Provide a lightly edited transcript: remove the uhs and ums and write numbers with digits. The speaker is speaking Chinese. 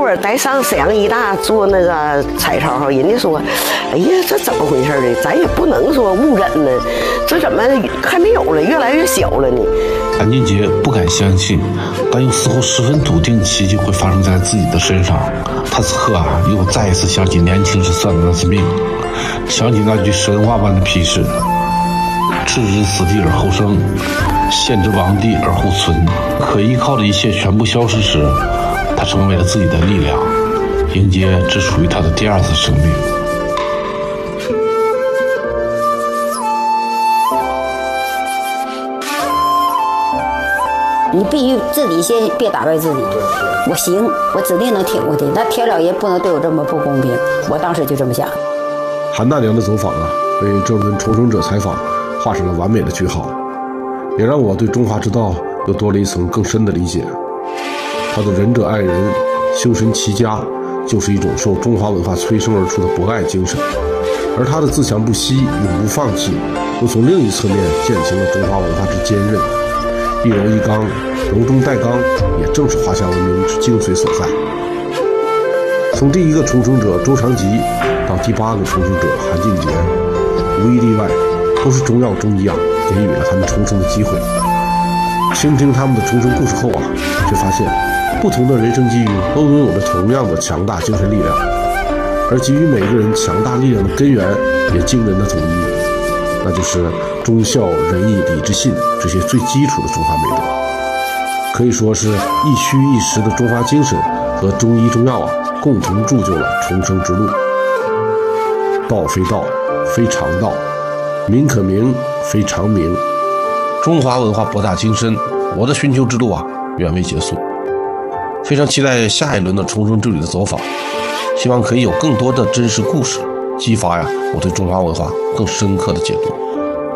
儿带上沈阳医大做那个彩超哈，人家说，哎呀，这怎么回事呢？咱也不能说误诊呢，这怎么还没有了，越来越小了呢？ 韩俊杰不敢相信，但又似乎十分笃定奇迹会发生在自己的身上。他此刻又再一次想起年轻时算的那次命，想起那句神话般的批示：置之死地而后生，陷之亡地而后存。可依靠的一切全部消失时，他成为了自己的力量，迎接只属于他的第二次生命。 你必须自己先别打败自己，我行，我指定能挺过去。那天老爷不能对我这么不公平，我当时就这么想。 韩大娘的走访为这轮重生者采访画上了完美的句号，也让我对中华之道又多了一层更深的理解。他的仁者爱人，修身齐家，就是一种受中华文化催生而出的博爱精神，而他的自强不息、永不放弃，又从另一侧面践行了中华文化之坚韧。一柔一刚，柔中带刚，也正是华夏文明之精髓所在。从第一个重生者周长吉到第8个重生者韩俊杰，无一例外，都是中药中医给予了他们重生的机会。倾听他们的重生故事后却发现不同的人生际遇都拥有着同样的强大精神力量，而给予每个人强大力量的根源也惊人的统一，那就是忠孝仁义礼智信这些最基础的中华美德，可以说是一虚一实的中华精神和中医中药共同铸就了重生之路。道非道，非常道；名可名，非常名。中华文化博大精深，我的寻求之路远未结束。非常期待下一轮的重生之旅的走访，希望可以有更多的真实故事，激发我对中华文化更深刻的解读。